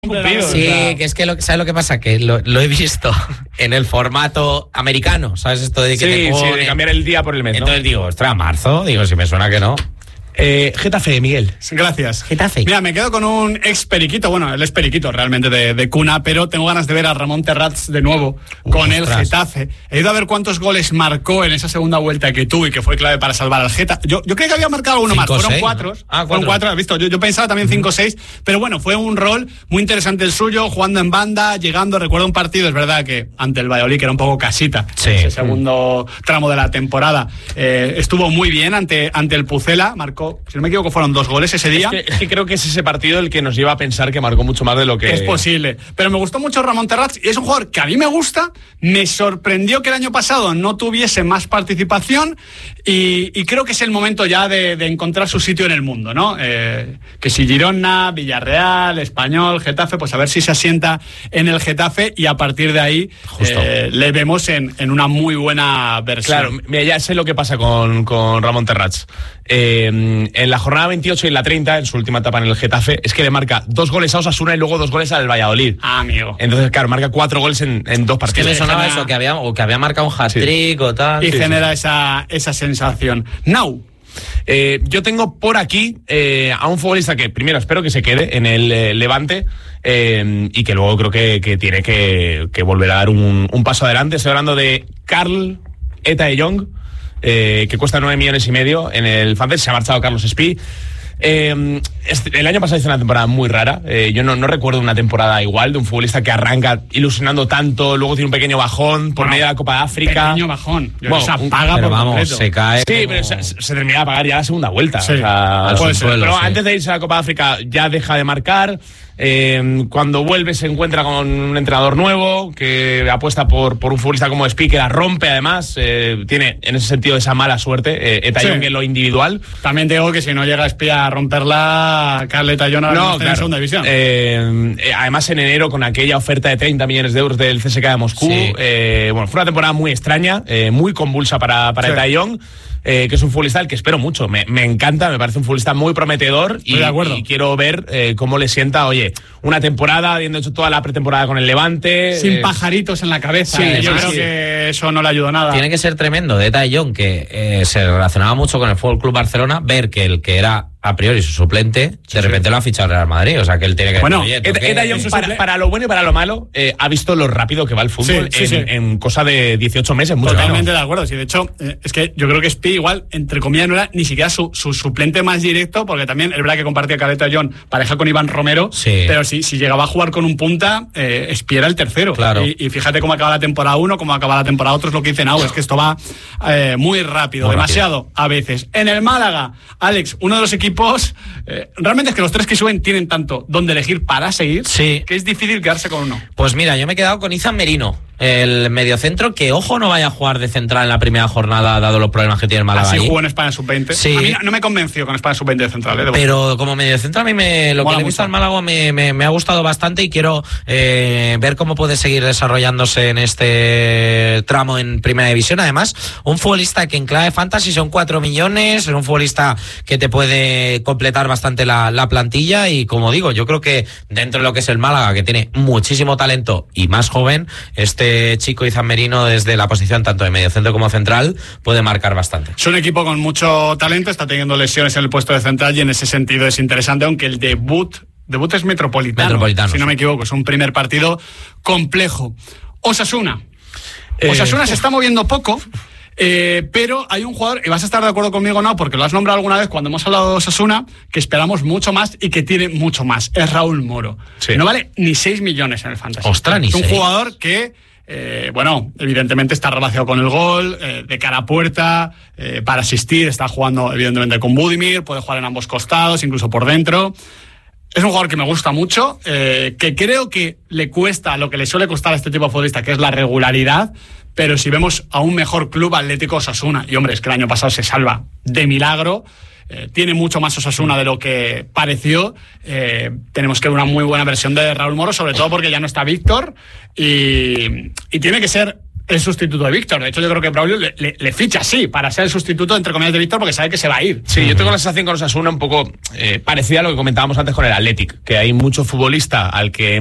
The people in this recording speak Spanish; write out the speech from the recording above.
Cumplido, sí, que es que ¿sabes lo que pasa? Que lo he visto en el formato americano, ¿sabes? Esto de que de cambiar el día por el mes, ¿no? Entonces digo, ostras, marzo, digo, si me suena que no. Getafe, Miguel. Gracias. Getafe. Mira, me quedo con un ex periquito, bueno, él es periquito realmente de cuna, pero tengo ganas de ver a Ramón Terrats de nuevo con el Getafe. He ido a ver cuántos goles marcó en esa segunda vuelta que tuvo y que fue clave para salvar al Getafe. Yo creo que había marcado alguno más, fueron 4. ¿No? Fueron 4, has visto, yo pensaba también 5 o 6, pero bueno, fue un rol muy interesante el suyo, jugando en banda, llegando, recuerdo un partido, es verdad que ante el Valladolid, que era un poco casita, ese segundo tramo de la temporada, estuvo muy bien ante el Pucela, marcó, si no me equivoco, fueron 2 goles ese día. Es que creo que es ese partido el que nos lleva a pensar que marcó mucho más de lo que... Es posible, pero me gustó mucho Ramón Terrats y es un jugador que a mí me gusta. Me sorprendió que el año pasado no tuviese más participación y creo que es el momento ya de encontrar su sitio en el mundo, ¿no? Que si Girona, Villarreal, Español, Getafe, pues a ver si se asienta en el Getafe y a partir de ahí le vemos en una muy buena versión. Claro, mira, ya sé lo que pasa con Ramón Terrats. En la jornada 28 y en la 30, en su última etapa en el Getafe, es que le marca 2 goles a Osasuna y luego 2 goles al Valladolid. Amigo. Entonces, claro, marca 4 goles en 2 partidos. Es que me sonaba eso, que había marcado un hat-trick o tal. Y genera esa sensación. Now. Yo tengo por aquí a un futbolista que primero espero que se quede en el Levante y que luego creo que tiene que volver a dar un paso adelante. Estoy hablando de Carl Eta Jong, que cuesta 9,5 millones en el Fantasy. Se ha marchado Carlos Espí. El año pasado hizo una temporada muy rara. Yo no recuerdo una temporada igual de un futbolista que arranca ilusionando tanto, luego tiene un pequeño bajón por medio de la Copa de África. Pequeño bajón. Se apaga por completo. Se cae. Sí, pero se termina de apagar ya la segunda vuelta. Sí, Pero antes de irse a la Copa de África ya deja de marcar. Cuando vuelve se encuentra con un entrenador nuevo que apuesta por un futbolista como Espí, que la rompe además. Tiene en ese sentido esa mala suerte Eta Jong en lo individual. También digo que si no llega Espí a romperla, Carl Eta Jong no está en segunda división. Además en enero con aquella oferta de 30 millones de euros del CSKA de Moscú, fue una temporada muy extraña, muy convulsa para Eta Jong. Que es un futbolista al que espero mucho, me encanta, me parece un futbolista muy prometedor y quiero ver cómo le sienta, una temporada, habiendo hecho toda la pretemporada con el Levante. Sin pajaritos en la cabeza, yo creo que eso no le ayuda nada. Tiene que ser tremendo de Eta Jong, que se relacionaba mucho con el Fútbol Club Barcelona, ver que el que era a priori su suplente, de repente lo ha fichado el Real Madrid, o sea que él tiene que... Bueno, Eta Jong para lo bueno y para lo malo ha visto lo rápido que va el fútbol en cosa de 18 meses. Totalmente de acuerdo, sí, de hecho, es que yo creo que Espí igual, entre comillas, no era ni siquiera su suplente más directo, porque también es verdad que compartía Carl Eta Jong pareja con Iván Romero, pero si llegaba a jugar con un punta, Espí era el tercero. Claro. Y fíjate cómo acaba la temporada 1, cómo acaba la temporada 2, es lo que dicen, es que esto va muy rápido, demasiado a veces. En el Málaga, Alex, uno de los equipos, realmente es que los 3 que suben tienen tanto donde elegir para seguir, que es difícil quedarse con uno. Pues mira, yo me he quedado con Izan Merino, el mediocentro, que ojo no vaya a jugar de central en la primera jornada, dado los problemas que tiene el Málaga. Así ahí jugó en España Sub-20. Sí. A mí no me convenció con España Sub-20 de central. Pero como mediocentro a mí lo que le he visto al Málaga me ha gustado bastante y quiero ver cómo puede seguir desarrollándose en este tramo en primera división. Además, un futbolista que en clave fantasy son 4 millones, es un futbolista que te puede completar bastante la plantilla y, como digo, yo creo que dentro de lo que es el Málaga, que tiene muchísimo talento y más joven, este chico Izan Merino desde la posición tanto de mediocentro como central puede marcar bastante. Es un equipo con mucho talento, está teniendo lesiones en el puesto de central y en ese sentido es interesante, aunque el debut es Metropolitano, si no me equivoco, es un primer partido complejo. Osasuna se está moviendo poco, pero hay un jugador, y vas a estar de acuerdo conmigo, no, porque lo has nombrado alguna vez cuando hemos hablado de Osasuna, que esperamos mucho más y que tiene mucho más, es Raúl Moro. No vale ni 6 millones en el Fantasy. Ostras, es un jugador que evidentemente está relacionado con el gol, de cara a puerta, para asistir, está jugando evidentemente con Budimir, puede jugar en ambos costados, incluso por dentro. Es un jugador que me gusta mucho, que creo que le cuesta lo que le suele costar a este tipo de futbolista, que es la regularidad, pero si vemos a un mejor club Atlético Osasuna, y hombre, es que el año pasado se salva de milagro, tiene mucho más Osasuna de lo que pareció, tenemos que ver una muy buena versión de Raúl Moro, sobre todo porque ya no está Víctor y tiene que ser el sustituto de Víctor. De hecho, yo creo que Braulio le ficha así, para ser el sustituto, entre comillas, de Víctor, porque sabe que se va a ir. Sí, yo tengo la sensación con Osasuna un poco parecida a lo que comentábamos antes con el Athletic, que hay mucho futbolista al que